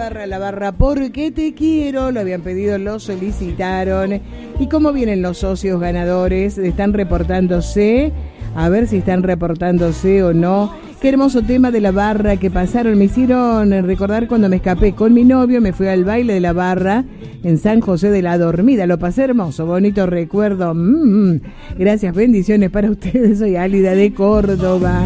la barra, porque te quiero, lo habían pedido, lo solicitaron. ¿Y cómo vienen los socios ganadores? ¿Están reportándose? A ver si están reportándose o no. Qué hermoso tema de la barra que pasaron. Me hicieron recordar cuando me escapé con mi novio, me fui al baile de la barra en San José de la Dormida. Lo pasé hermoso, bonito recuerdo. Gracias, bendiciones para ustedes. Soy Álida de Córdoba.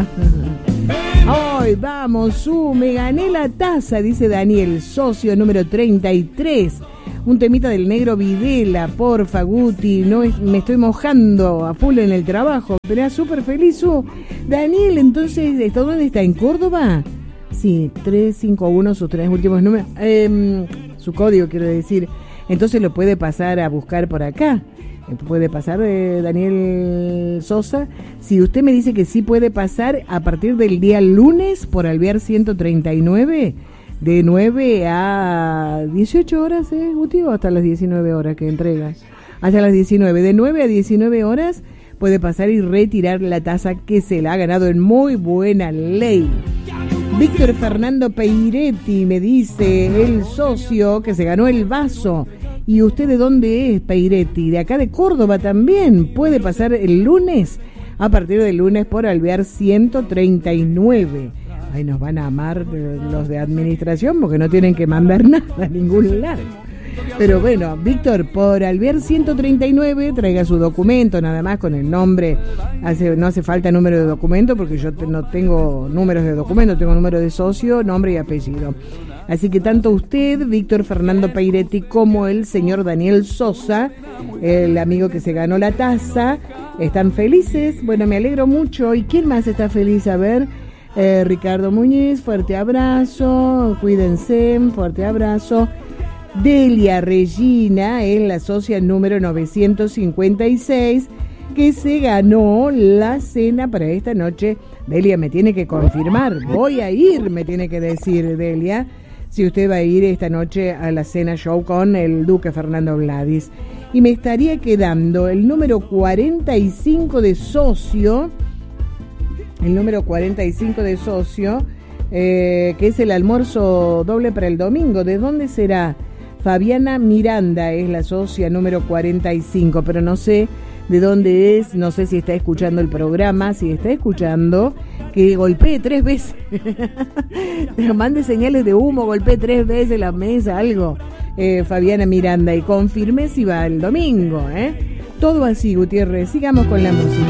Hoy vamos, me gané la taza, dice Daniel, socio número 33. Un temita del Negro Videla, porfa, Guti, no me estoy mojando a full en el trabajo, pero era súper feliz. Daniel, entonces, ¿dónde está? ¿En Córdoba? Sí, 351, sus 3 últimos números, su código quiero decir. Entonces lo puede pasar a buscar por acá. Puede pasar, Daniel Sosa. Si usted me dice que sí puede pasar a partir del día lunes por Alvear 139, de 9 a 18 horas, Guti, o hasta las 19 horas que entrega. Hasta las 19, de 9 a 19 horas puede pasar y retirar la taza que se la ha ganado en muy buena ley. Víctor Fernando Peiretti me dice, el socio que se ganó el vaso. ¿Y usted de dónde es, Peiretti? De acá de Córdoba también. Puede pasar el lunes, a partir del lunes por Alvear 139. Ay, nos van a amar los de administración porque no tienen que mandar nada a ningún lado. Pero bueno, Víctor, por Alvear 139, traiga su documento nada más con el nombre. No hace falta número de documento porque yo no tengo números de documento, tengo número de socio, nombre y apellido. Así que tanto usted, Víctor Fernando Peiretti, como el señor Daniel Sosa, el amigo que se ganó la taza, están felices. Bueno, me alegro mucho. ¿Y quién más está feliz? A ver, Ricardo Muñiz, fuerte abrazo, cuídense, fuerte abrazo. Delia Regina es la socia número 956 que se ganó la cena para esta noche. Delia me tiene que confirmar, voy a ir, me tiene que decir Delia, si usted va a ir esta noche a la cena show con el Duque Fernando Gladys. Y me estaría quedando el número 45 de socio, que es el almuerzo doble para el domingo. ¿De dónde será? Fabiana Miranda es la socia número 45, pero no sé de dónde es, no sé si está escuchando el programa. Si está escuchando, que golpee 3 veces. Mande señales de humo, golpee 3 veces la mesa, algo. Fabiana Miranda, y confirme si va el domingo, Todo así, Gutiérrez. Sigamos con la música.